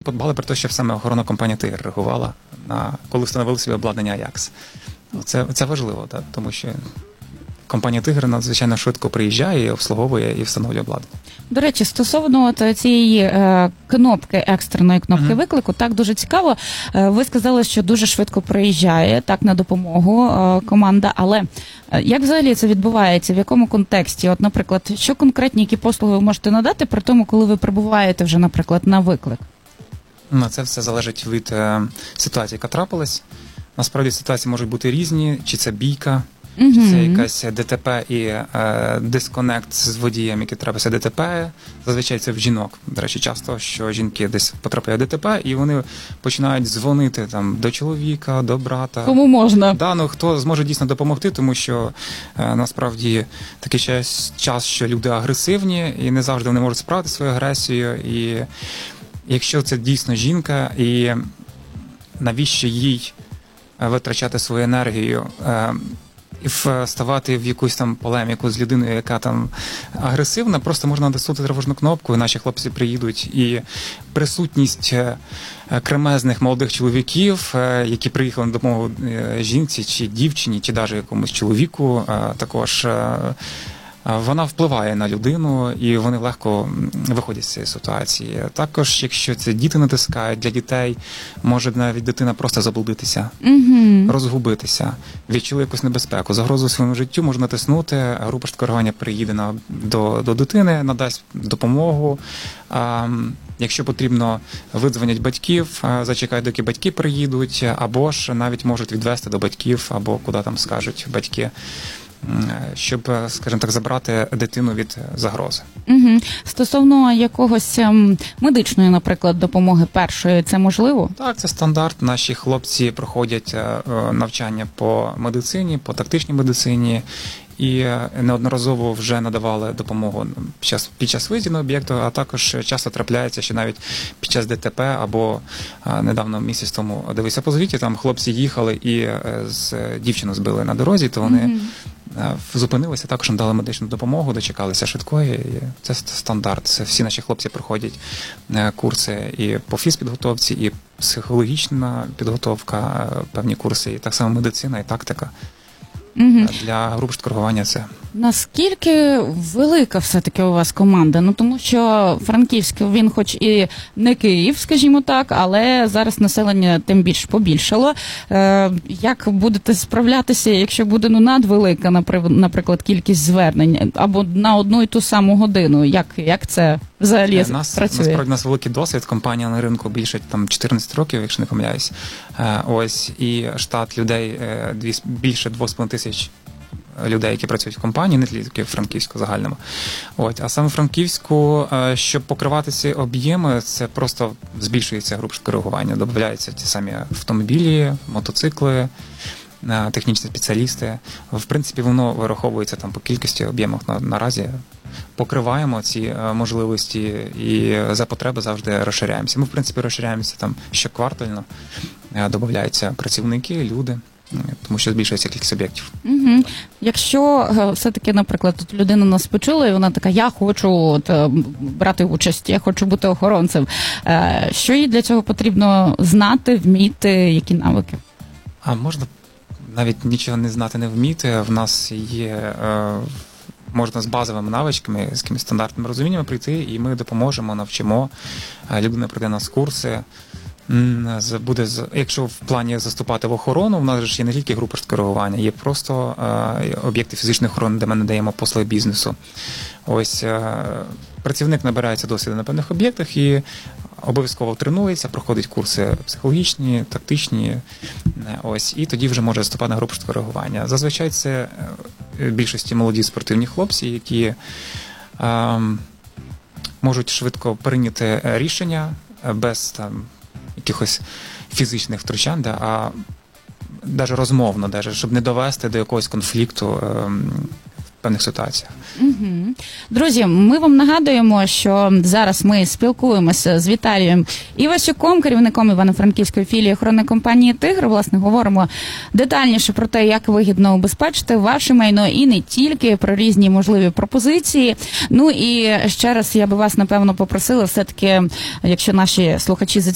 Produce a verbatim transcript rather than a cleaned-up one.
подбали про те, щоб саме охоронна компанія «Тигр» реагувала, на, коли встановили собі обладнання «Аякс». Це, це важливо, так, тому що компанія «Тигр» надзвичайно швидко приїжджає, і обслуговує і встановлює обладнання. До речі, стосовно от цієї е, кнопки, екстреної кнопки mm-hmm. виклику, так, дуже цікаво. Е, ви сказали, що дуже швидко приїжджає, так, на допомогу е, команда, але е, як взагалі це відбувається, в якому контексті? От, наприклад, що конкретні, які послуги ви можете надати при тому, коли ви прибуваєте вже, наприклад, на виклик? Ну, це все залежить від е, ситуації, яка трапилась. Насправді ситуації можуть бути різні, чи це бійка, Угу. чи це якась ДТП і е, дисконект з водієм, який трапився ДТП. Зазвичай це в жінок. До речі, часто, що жінки десь потрапляють в ДТП, і вони починають дзвонити там до чоловіка, до брата. Кому можна. Да, ну, хто зможе дійсно допомогти, тому що е, насправді такий час, час, що люди агресивні, і не завжди вони можуть справити свою агресію. І якщо це дійсно жінка, і навіщо їй витрачати свою енергію, е, і вставати в якусь там полеміку з людиною, яка там агресивна, просто можна натиснути тривожну кнопку, і наші хлопці приїдуть. І присутність кремезних молодих чоловіків, які приїхали на допомогу жінці, чи дівчині, чи навіть якомусь чоловіку, також вона впливає на людину, і вони легко виходять з цієї ситуації. Також, якщо це діти натискають, для дітей може навіть дитина просто заблудитися, mm-hmm. розгубитися, відчули якусь небезпеку, загрозу своєму життю, може натиснути, група швидкого реагування приїде на, до, до дитини, надасть допомогу. А, якщо потрібно, видзвонять батьків, зачекають, доки батьки приїдуть, або ж навіть можуть відвести до батьків, або куди там скажуть батьки, щоб, скажімо так, забрати дитину від загрози. Угу. Стосовно якогось медичної, наприклад, допомоги першої, це можливо? Так, це стандарт. Наші хлопці проходять навчання по медицині, по тактичній медицині, і неодноразово вже надавали допомогу під час, під час виїзду на об'єкту, а також часто трапляється, що навіть під час ДТП або а, недавно місяць тому дивився по звіті, там хлопці їхали і з дівчину збили на дорозі, то вони mm-hmm. зупинилися, також надали медичну допомогу, дочекалися швидкої. І це стандарт. Це всі наші хлопці проходять курси і по фізпідготовці, і психологічна підготовка, певні курси, і так само медицина, і тактика. Угу. Для груп швидкого це. Наскільки велика все-таки у вас команда? Ну, тому що Франківськ, він хоч і не Київ, скажімо так, але зараз населення тим більш побільшало. Е, як будете справлятися, якщо буде ну, надвелика, наприклад, кількість звернень, або на одну і ту саму годину? Як, як це взагалі нас, працює? Насправді, у нас великий досвід. Компанія на ринку більше там, чотирнадцять років, якщо не помиляюсь. Е, ось, і штат людей е, дві, більше двох з половиною тисяч людей, які працюють в компанії, не тільки в Франківську загальному. От, а саме в Франківську, щоб покривати ці об'єми, це просто збільшується група коригування, додаються ті самі автомобілі, мотоцикли, технічні спеціалісти. В принципі, воно вираховується там по кількості об'ємів на, наразі. Покриваємо ці можливості і за потреби завжди розширяємося. Ми, в принципі, розширяємося там щоквартально, додаються працівники, люди, тому що збільшується кількість об'єктів. Угу. Якщо все-таки, наприклад, тут людина нас почула, і вона така, я хочу от, брати участь, я хочу бути охоронцем. Що їй для цього потрібно знати, вміти, які навики? А можна навіть нічого не знати, не вміти. В нас є... Можна з базовими навичками, з якимись стандартними розуміннями прийти, і ми допоможемо, навчимо. Людина прийде на нас курси. Буде, якщо в плані заступати в охорону, в нас ж є не тільки група коригування, є просто е, об'єкти фізичної охорони, де ми надаємо послуги бізнесу. Ось е, працівник набирається досвіду на певних об'єктах і обов'язково тренується, проходить курси психологічні, тактичні, ось, і тоді вже може заступати на групу коригування. Зазвичай це в більшості молоді спортивні хлопці, які е, можуть швидко прийняти рішення без там якихось фізичних втручань, да, а навіть розмовно, навіть, щоб не довести до якогось конфлікту е, в певних ситуаціях. Угу. Друзі, ми вам нагадуємо, що зараз ми спілкуємося з Віталієм Івасюком, керівником Івано-Франківської філії охоронної компанії «Тигр». Власне, говоримо детальніше про те, як вигідно убезпечити ваше майно і не тільки, про різні можливі пропозиції. Ну і ще раз я би вас, напевно, попросила все-таки, якщо наші слухачі